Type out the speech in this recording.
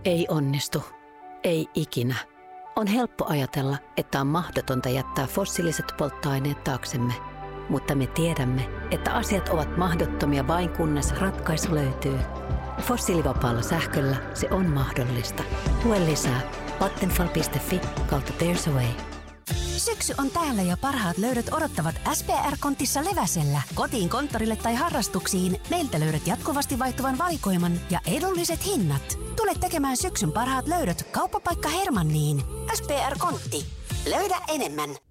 Ei onnistu. Ei ikinä. On helppo ajatella, että on mahdotonta jättää fossiiliset polttoaineet taaksemme. Mutta me tiedämme, että asiat ovat mahdottomia vain kunnes ratkaisu löytyy. Fossiilivapaalla sähköllä se on mahdollista. Lue lisää vattenfall.fi/there's a way. Syksy on täällä ja parhaat löydöt odottavat SPR-kontissa Leväsellä. Kotiin, konttorille tai harrastuksiin meiltä löydät jatkuvasti vaihtuvan valikoiman ja edulliset hinnat. Tule tekemään syksyn parhaat löydöt Kauppapaikka Hermanniin. SPR-kontti. Löydä enemmän.